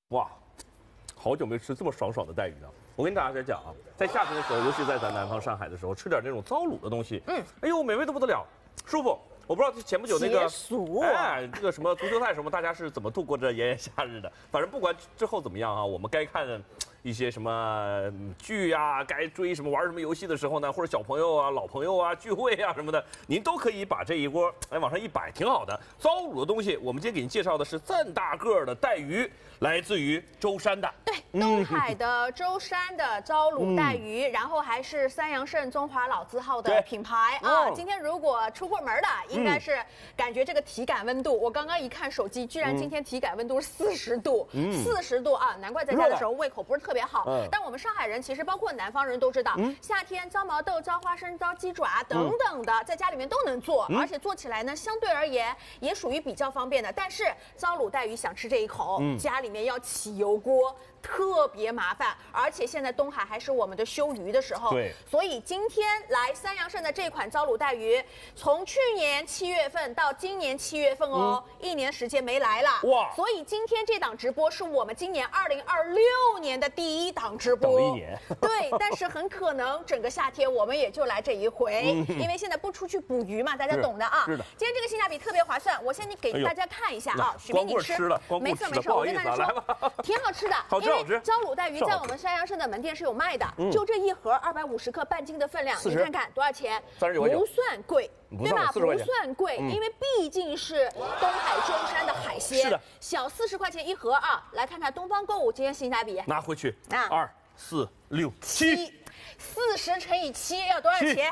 哇，好久没吃这么爽爽的带鱼了。我跟大家讲啊，在夏天的时候，尤其在咱南方上海的时候，吃点这种糟卤的东西，哎呦，美味的不得了，舒服。我不知道前不久那个这个什么足球赛什么，大家是怎么度过这炎炎夏日的？反正不管之后怎么样啊，我们该看一些什么剧啊，该追什么玩什么游戏的时候呢，或者小朋友啊、老朋友啊聚会啊什么的，您都可以把这一锅往上一摆，挺好的。糟卤的东西，我们今天给您介绍的是这么大个的带鱼，来自于舟山的。 对，东海的舟山的糟卤带鱼，然后还是三阳盛中华老字号的品牌啊。今天如果出过门的，应该是感觉这个体感温度。我刚刚一看手机，居然今天体感温度是40度，40度啊，难怪在家的时候胃口不是特别好。但我们上海人其实包括南方人都知道，夏天糟毛豆、糟花生、糟鸡爪等等的，在家里面都能做，而且做起来呢，相对而言也属于比较方便的。但是糟卤带鱼想吃这一口，家里面要起油锅。特别麻烦，而且现在东海还是我们的休渔的时候，对，所以今天来三阳盛的这款糟卤带鱼，从去年7月份到今年7月份哦，1年时间没来了，哇！所以今天这档直播是我们今年2026年的第1档直播， 等了1年， 对，但是很可能整个夏天我们也就来这一回，因为现在不出去捕鱼嘛，大家懂的啊。是的，今天这个性价比特别划算，我先给大家看一下啊，许明你吃，没事没事，我跟大家说，挺好吃的，好吃。糟卤带鱼在我们三阳盛的门店是有卖的，就这一盒250克半斤的分量，你看看多少钱？39.9，不算贵，对吧？不算贵，因为毕竟是东海舟山的海鲜，是的，小40块钱一盒啊。来看看东方购物今天性价比， 拿回去2、4、6、7，40 乘以7要多少钱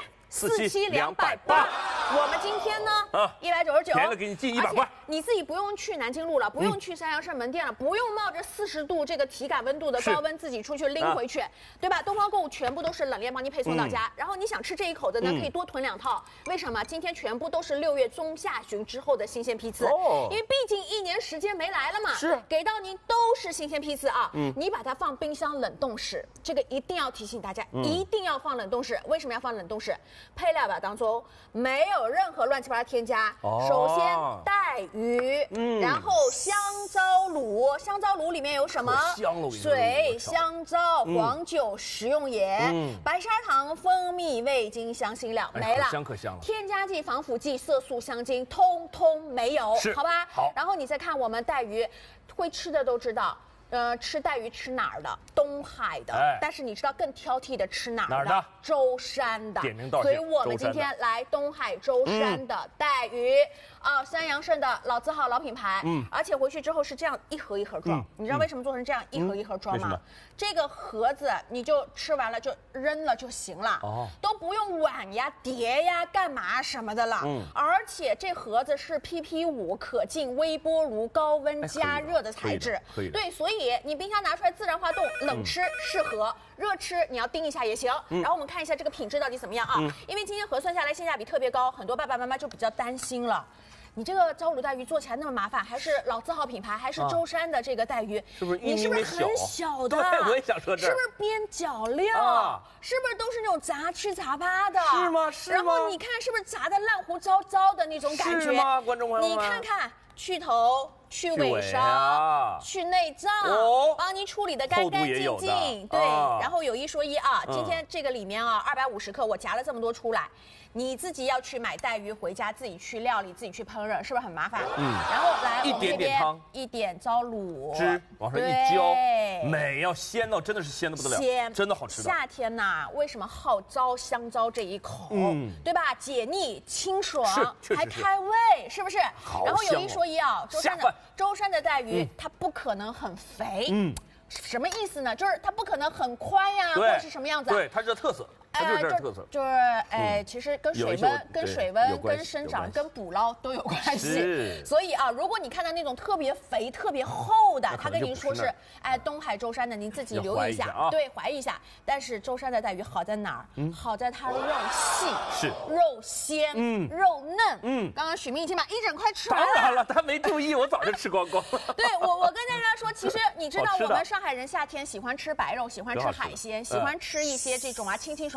？47280，我们今天呢199， 便宜了给你进100块， 你自己不用去南京路了，不用去三阳盛门店了，不用冒着40度这个体感温度的高温自己出去拎回去，对吧？东方购物全部都是冷链帮你配送到家，然后你想吃这一口的呢，可以多囤2套。为什么？今天全部都是6月中下旬之后的新鲜批次，因为毕竟1年时间没来了嘛，是给到您都是新鲜批次啊。你把它放冰箱冷冻室，这个一定要提醒大家，一定要放冷冻室。为什么要放冷冻室？配料表当中没有任何乱七八糟添加。首先带鱼，然后香糟卤，香糟卤里面有什么？水、香糟、黄酒、食用盐、白砂糖、蜂蜜、味精、香辛料，没了。 可香了。 添加剂、防腐剂、色素、香精，通通没有，好吧？好。然后你再看我们带鱼，会吃的都知道。吃带鱼吃哪儿的？东海的，但是你知道更挑剔的吃哪儿的？舟山的。点名道歉。所以我们今天来东海舟山的带鱼啊，三阳盛的老字号老品牌，而且回去之后是这样一盒一盒装。你知道为什么做成这样一盒一盒装吗？这个盒子你就吃完了就扔了就行了，都不用碗呀、碟呀、干嘛什么的了。而且这盒子是 PP5可进微波炉高温加热的材质，对，所以你冰箱拿出来自然化冻，冷吃适合，热吃你要叮一下也行。然后我们看一下这个品质到底怎么样啊？因为今天核算下来性价比特别高，很多爸爸妈妈就比较担心了。你这个糟卤带鱼做起来那么麻烦，还是老字号品牌，还是舟山的这个带鱼， 是不是你是不是很小的？ 对，我也想说这。 是不是边角料？是不是都是那种杂七杂八的？ 是吗？是吗？ 然后你看是不是炸的烂糊糟糟的那种感觉？ 是吗，观众朋友们？ 你看看。去头、去尾梢、去内脏，帮你处理的干干净净。对，然后有一说一啊，今天这个里面啊，250克，我夹了这么多出来，你自己要去买带鱼回家，自己去料理，自己去烹饪，是不是很麻烦？然后来一点点汤， 一点糟卤汁往上一浇，美要鲜到真的是鲜的不得了，鲜真的好吃的。 夏天呐，为什么好糟香糟这一口？对吧？解腻清爽，还开胃，是不是？然后有一说一啊，舟山的带鱼它不可能很肥，什么意思呢？就是它不可能很宽呀，或者是什么样子？ 对，它是特色。它就是这特色， 就是其实跟水温、跟生长、跟捕捞都有关系。所以啊，如果你看到那种特别肥、特别厚的，他跟您说是东海舟山的，您自己留意一下，对，怀疑一下。但是舟山的带鱼好在哪儿？好在它肉细，是肉鲜，肉嫩。刚刚许明已经把一整块吃完了。 当然了，他没注意，我早就吃光光了。 对我跟大家说，其实你知道我们上海人夏天喜欢吃白肉，喜欢吃海鲜，喜欢吃一些这种清清爽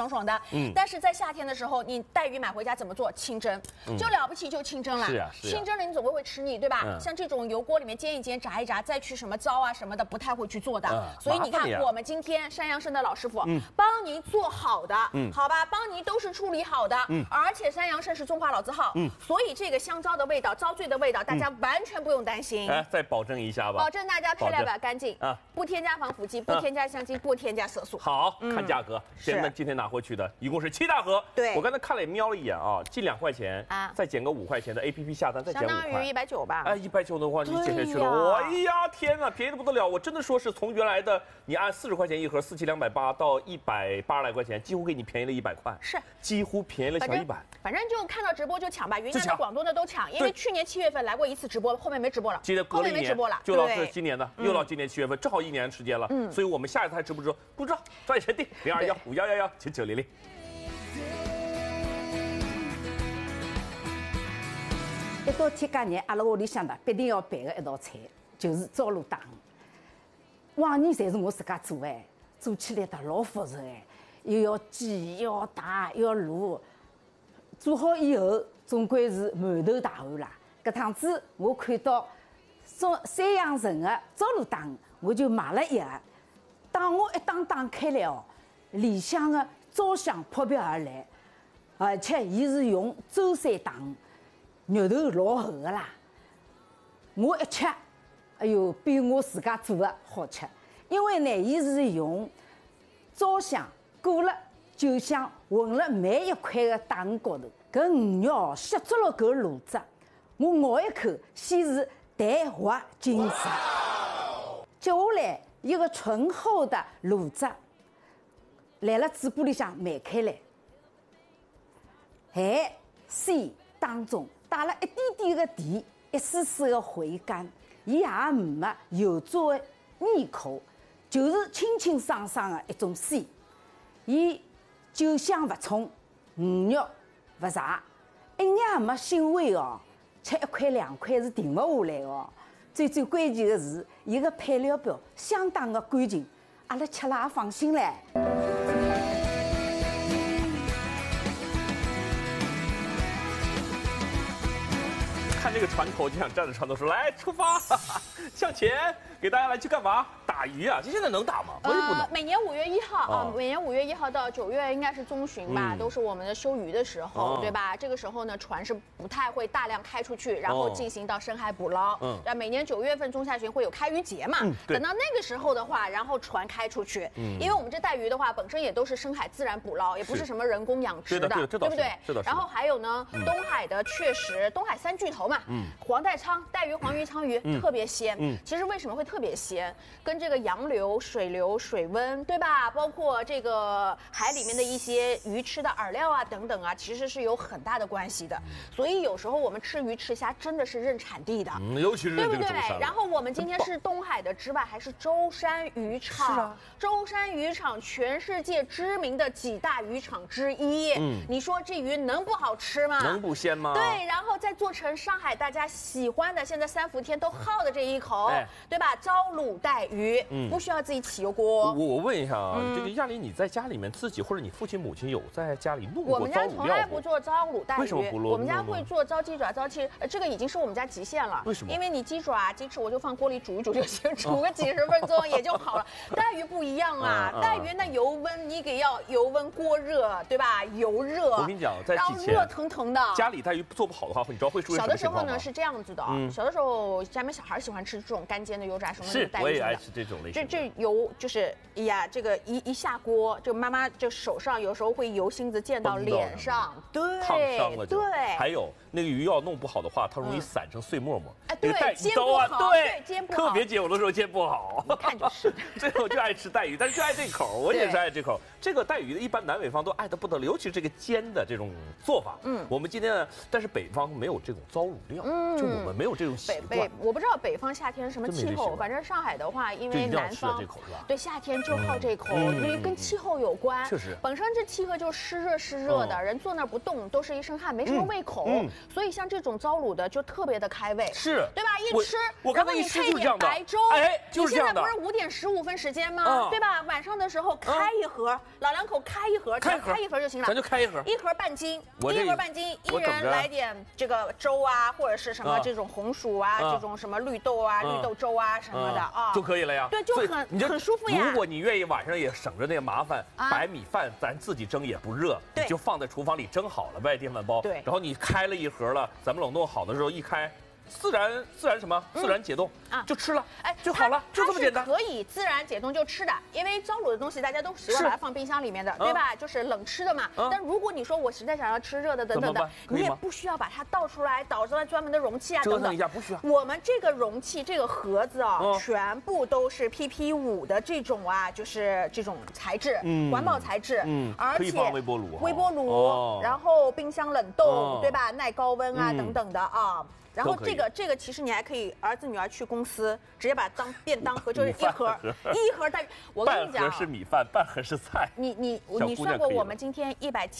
爽爽的。但是在夏天的时候，你带鱼买回家怎么做？清蒸，就了不起就清蒸了。 是啊， 清蒸了你总归会吃腻，对吧？像这种油锅里面煎一煎、炸一炸，再去什么糟啊什么的，不太会去做的。所以你看，我们今天山阳生的老师傅帮您做好的，好吧，帮您都是处理好的，而且山阳生是中华老字号，所以这个香糟的味道、糟醉的味道，大家完全不用担心。 哎，再保证一下吧， 保证大家配料表干净啊，不添加防腐剂，不添加香精，不添加色素。 好看价格，先生们今天拿回去的一共是7大盒。 对， 我刚才看了也瞄了一眼啊，进2块钱啊，再减个5块钱的 APP 下单，再减5块， 相当于190吧。 哎，190的话你减下去了，哎呀天哪，便宜的不得了！我真的说是从原来的你按40块钱一盒，4700-280到180来块钱，几乎给你便宜了100块， 是几乎便宜了小100。 反正就看到直播就抢吧，云南的、广东的都抢，因为去年7月份来过一次直播，后面没直播了， 后面没直播了， 就到是今年的，又到今年7月份，正好1年时间了，所以我们下一次还直不知道，不知道抓紧时间定021511199900。 一到天家日，阿拉屋里向的必定要备的一道菜就是糟卤蛋。往年侪是我自家做哎，做起来的老复杂哎，又要煎，又要打，又要卤。做好以后，总归是满头大汗啦。搿趟子我看到山阳城的糟卤蛋，我就买了一盒。当我一打开来哦，里向的糟香扑鼻而来，而且伊是用舟山蛋。肉头老厚的啦，我一吃，哎呦，比我自家做的好吃。因为呢，伊是用糟香裹了酒香混了每一块的蛋高头，搿鱼肉吸足了搿卤汁，我咬一口，先是淡滑紧实，接下来一个醇厚的卤汁来了嘴巴里向漫开来，还鲜当中。带了一点点的甜，一丝丝的回甘，伊也没油炸的腻口，就是清清爽爽的一种鲜。伊酒香不冲，鱼肉不柴，一眼也没腥味哦。吃1块2块是停不下来哦。最关键的是，伊个配料表相当的干净，阿拉吃了也放心唻。 看这个船头就想站着船头说来出发，向前，给大家来去干嘛？打鱼啊！这现在能打吗？我也不能。 每年5月1号啊，每年5月1号到9月应该是中旬吧，都是我们的休渔的时候，对吧？这个时候呢，船是不太会大量开出去，然后进行到深海捕捞。对，每年9月份中下旬会有开渔节嘛。等到那个时候的话，然后船开出去，因为我们这带鱼的话，本身也都是深海自然捕捞，也不是什么人工养殖的，对不对？ 是的。 然后还有呢，东海的确实，东海3巨头嘛，黄带鲳、带鱼、黄鱼、鲳鱼特别鲜。其实为什么会特别鲜？跟这个洋流、水流、水温，对吧？包括这个海里面的一些鱼吃的饵料啊等等啊，其实是有很大的关系的。所以有时候我们吃鱼吃虾真的是认产地的， 尤其是对不对？然后我们今天是东海的之外，还是舟山渔场。是啊，舟山渔场全世界知名的几大渔场之一。你说这鱼能不好吃吗？ 能不鲜吗？ 对，然后再做成上海大家喜欢的，现在3伏天都好的这一口，对吧？糟卤带鱼，不需要自己起油锅。 我问一下啊，这个亚玲，你在家里面自己或者你父亲母亲有在家里弄过糟卤料？ 我们家从来不做糟卤带鱼， 为什么不弄？ 我们家会做糟鸡爪、糟翅，这个已经是我们家极限了。 为什么？ 因为你鸡爪、鸡翅我就放锅里煮一煮就行，煮个几十分钟也就好了。带鱼不一样啊，带鱼那油温你给要油温锅热，对吧？油热。 我跟你讲，在然后热腾腾的。 家里带鱼做不好的话，你知道会出现什么情况吗？ 小的时候呢是这样子的，小的时候家里面小孩喜欢吃这种干煎的油炸什么的带鱼。 我也爱吃这种类型。 这油就是哎呀，这个一下锅，这妈妈这手上有时候会油星子溅到脸上，对， 烫伤了。 对， 还有那个鱼要弄不好的话，它容易散成碎沫沫。 哎，对，煎不好，对，煎不好。 特别煎，有的时候煎不好。 一看就是。 最后就爱吃带鱼，但是就爱这口，我也是爱这口。这个带鱼的，一般南北方都爱得不得了，尤其是这个煎的这种做法。我们今天呢，但是北方没有这种糟卤料，就我们没有这种习惯。 我不知道北方夏天什么气候，反正上海的话，因为南方对夏天就好这口，因为跟气候有关。 确实， 本身这气候就湿热的，人坐那儿不动都是一身汗，没什么胃口，所以像这种糟卤的就特别的开胃， 是对吧？一吃， 然后你配一点白粥， 哎，就是这样的。 你现在不是5点15分时间吗？对吧？晚上的时候开一盒，老两口开一盒，开一盒就行了， 咱就开一盒 ，1盒半斤，一人来点这个粥啊，或者是什么这种红薯啊，这种什么绿豆啊、绿豆粥啊什么的啊， 就可以了呀。 对，就很舒服呀。 如果你愿意晚上也省着那个麻烦，白米饭咱自己蒸也不热，你就放在厨房里蒸好了呗，电饭煲。 对， 然后你开了一盒了，咱们冷冻好的时候一开。自然什么？自然解冻啊，就吃了，哎，就好了，就这么简单。 可以自然解冻就吃的，因为糟卤的东西大家都习惯把它放冰箱里面的，对吧？就是冷吃的嘛。但如果你说我实在想要吃热的等等的，你也不需要把它倒出来专门的容器啊等等。 折腾一下不需要。 我们这个容器这个盒子啊，全部都是 PP5的这种啊，就是这种材质，环保材质， 而且微波炉，然后冰箱冷冻，对吧？耐高温啊等等的啊。然后这个其实你还可以儿子女儿去公司直接把它当便当盒，就是一盒带。我跟你讲， 半盒是米饭，半盒是菜。 你算过我们今天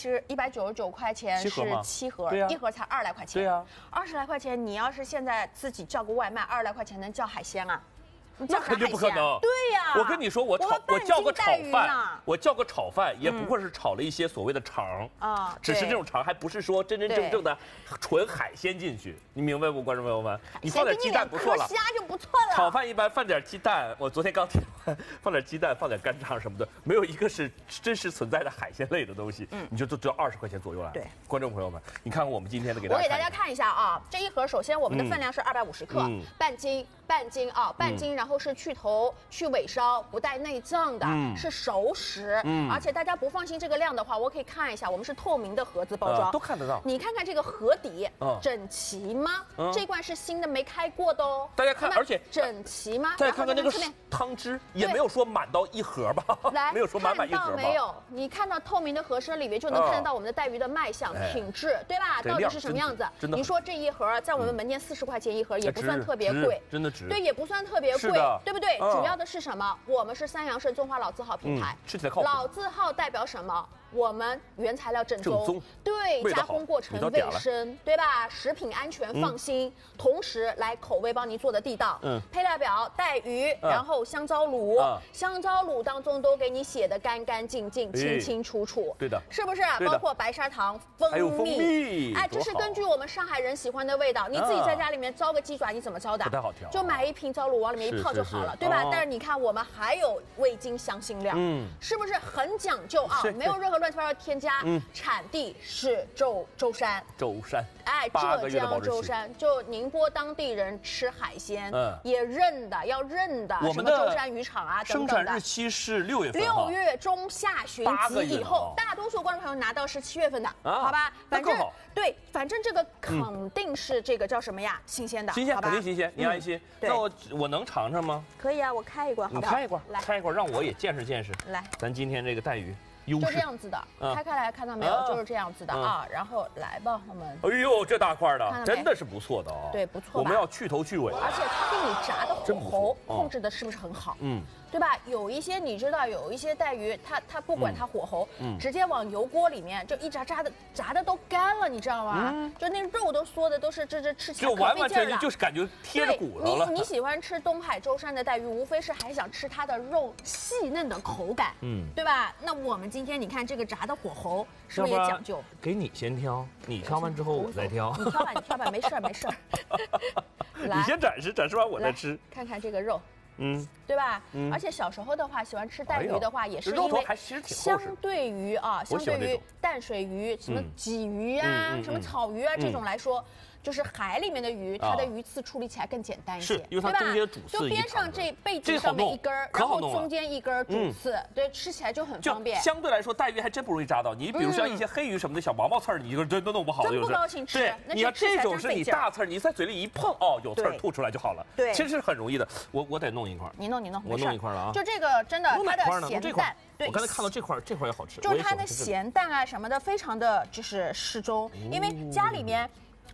199块钱是7盒，一盒才20来块钱。 对呀 ，20来块钱，你要是现在自己叫个外卖，20来块钱能叫海鲜啊？ 那肯定不可能。 对呀， 我跟你说，我叫个炒饭，也不过是炒了一些所谓的肠啊，只是这种肠还不是说真正的纯海鲜进去，你明白不，观众朋友们？你放点鸡蛋不错了， 虾就不错了。 炒饭一般放点鸡蛋，我昨天刚听完，放点鸡蛋，放点干肠什么的，没有一个是真实存在的海鲜类的东西，你就都只要20块钱左右了。 对， 观众朋友们，你看看我们今天的给大家看一下啊，这一盒首先我们的分量是250克，半斤啊，半斤，然后是去头、去尾梢、不带内脏的，是熟食。而且大家不放心这个量的话，我可以看一下，我们是透明的盒子包装， 都看得到。 你看看这个盒底，整齐吗？这罐是新的，没开过的哦。 大家看，而且整齐吗？ 再看看那个汤汁，也没有说满到一盒吧？ 来， 没有说满一盒吧？ 没有，你看到透明的盒身里面就能看得到我们的带鱼的卖相、品质，对吧？到底是什么样子？你说这一盒在我们门店40块钱一盒，也不算特别贵， 真的值。 对，也不算特别贵，对不对？主要的是什么？我们是三阳市中华老字号品牌， 吃起来靠谱。 老字号代表什么？我们原材料正宗，对，加工过程卫生，对吧？食品安全放心，同时来口味帮您做的地道。配料表带鱼，然后香糟卤，香糟卤当中都给你写的干干净净、清清楚楚。 对的， 是不是？包括白砂糖、蜂蜜，哎，这是根据我们上海人喜欢的味道。你自己在家里面糟个鸡爪，你怎么糟的？ 不太好调， 就买一瓶糟卤往里面一泡就好了，对吧？但是你看，我们还有味精、香辛料，是不是很讲究啊？没有任何乱七八糟添加，产地是舟山，哎，浙江舟山，就宁波当地人吃海鲜，也要认的，什么舟山渔场啊等等的。 生产日期是6月份 ，6月中下旬及以后，大多数观众朋友拿到是7月份的，好吧？反正这个肯定是这个叫什么呀？新鲜的， 新鲜肯定新鲜，你安心。那我能尝尝吗？ 可以啊，我开一罐， 你开一罐，开一罐，让我也见识。 来， 咱今天这个带鱼。 就这样子的，开来看到没有？就是这样子的啊。然后来吧，我们。 哎呦，这大块的真的是不错的哦。 对，不错。 我们要去头去尾， 而且它给你炸的火候控制的是不是很好？对吧？有一些你知道，有一些带鱼，它不管它火候，直接往油锅里面就一炸的都干了，你知道吗？就那肉都缩的都是这吃起来就完全就是感觉贴着骨头了。 你喜欢吃东海舟山的带鱼，无非是还想吃它的肉细嫩的口感，对吧？那我们今天你看这个炸的火候是不是也讲究？ 给你先挑，你挑完之后我再挑。 你挑吧，没事儿。 你先展示完我再吃。 看看这个肉。对吧？而且小时候的话，喜欢吃带鱼的话，也是因为相对于淡水鱼、什么鲫鱼啊、什么草鱼啊这种来说，就是海里面的鱼，它的鱼刺处理起来更简单一些， 因为它中间主刺就边上这背脊上面一根，然后中间一根主刺，对，吃起来就很方便。 相对来说，带鱼还真不容易扎到你。比如像一些黑鱼什么的小毛毛刺儿，你就真都弄不好。 真不高兴吃。 对，你要这种是你大刺儿，你在嘴里一碰，有刺儿吐出来就好了。 对， 其实是很容易的。我得弄一块。 你弄， 我弄一块了啊。 就这个真的，它的咸淡。 我刚才看到这块也好吃， 就是它的咸淡啊什么的，非常的就是适中。因为家里面，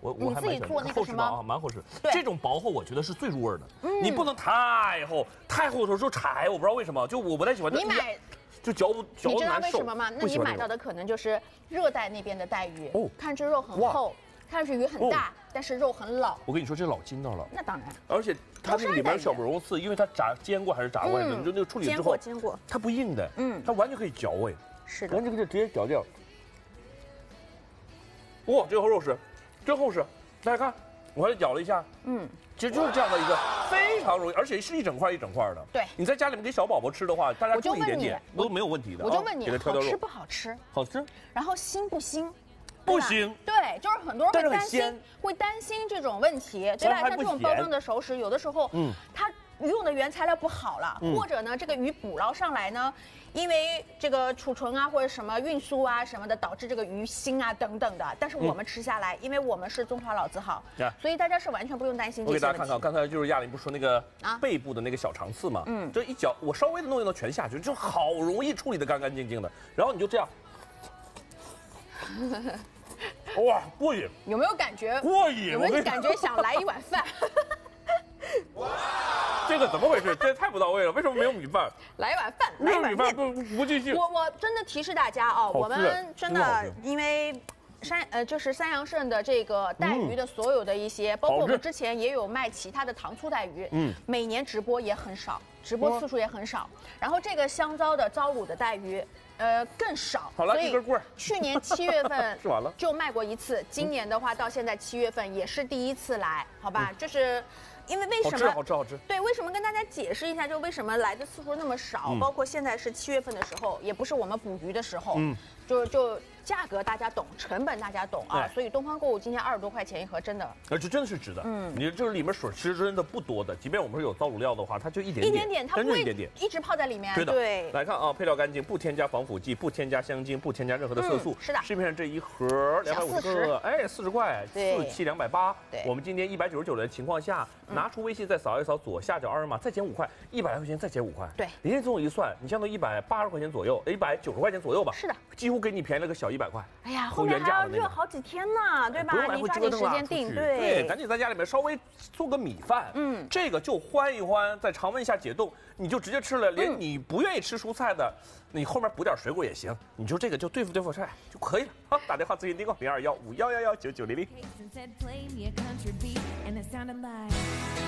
我还蛮喜欢厚实包啊，蛮厚实。这种薄厚我觉得是最入味的，你不能太厚，太厚的时候就柴，我不知道为什么，就我不太喜欢。 你买就嚼不难受。 你知道为什么吗？那你买到的可能就是热带那边的带鱼，看这肉很厚，看着鱼很大，但是肉很老。 我跟你说，这老筋道了。 那当然。 而且它这里面小螺丝，因为它煎过还是炸过来的，就那个处理之后， 煎过， 它不硬的，它完全可以嚼哎。 是的， 完全可以直接嚼掉。哇，这个肉实，真厚实。大家看，我还咬了一下，其实就是这样的一个非常容易，而且是一整块一整块的。 对， 你在家里面给小宝宝吃的话，大家注意一点点都没有问题的。 我就问你，好吃不好吃？ 好吃。 然后腥不腥？ 不腥。 对，就是很多人会担心这种问题，对吧？像这种包装的熟食，有的时候，它用的原材料不好了，或者呢，这个鱼捕捞上来呢，因为这个储存啊或者什么运输啊什么的，导致这个鱼腥啊等等的。但是我们吃下来，因为我们是中华老字号，所以大家是完全不用担心这些问题。 我给大家看看，刚才就是亚玲不是说那个背部的那个小肠刺嘛，这一嚼，我稍微的弄一弄全下去，就好容易处理的干干净净的。然后你就这样，哇，过瘾！ 有没有感觉过瘾？ 有没有感觉想来一碗饭？ 这个怎么回事？这太不到位了，为什么没有米饭？ 来一碗饭， 没有米饭不继续。 我真的提示大家啊，我们真的因为就是三阳盛的这个带鱼的所有的一些，包括我们之前也有卖其他的糖醋带鱼，每年直播也很少，直播次数也很少。然后这个香糟的糟卤的带鱼，更少。 好了，一根棍儿。 去年7月份吃完了就卖过一次，今年的话到现在7月份也是第一次来，好吧？就是。因为为什么好吃？ 对，为什么跟大家解释一下，就为什么来的次数那么少？包括现在是7月份的时候，也不是我们捕鱼的时候，就价格大家懂，成本大家懂啊，所以东方购物今天20多块钱一盒，真的， 而且真的是值的。你就是里面水其实真的不多的，即便我们是有糟卤料的话，它就一点点， 它不会一直泡在里面。对， 来看啊，配料干净，不添加防腐剂，不添加香精，不添加任何的色素。 是的， 市面上这一盒250克，哎，40块，4、7、280。 对， 我们今天199的情况下，拿出微信再扫一扫左下角二维码，再减5块，100来块钱再减5块。 对， 连这种一算，你相当于180块钱左右，190块钱左右吧。 是的， 几乎给你便宜了个小100块。 哎呀，后面还要热好几天呢，对吧？你抓紧时间订， 对，赶紧在家里面稍微做个米饭，这个就欢一欢，在常温下解冻，你就直接吃了。连你不愿意吃蔬菜的，你后面补点水果也行，你就这个就对付菜就可以了。好，打电话咨询订购0215119900。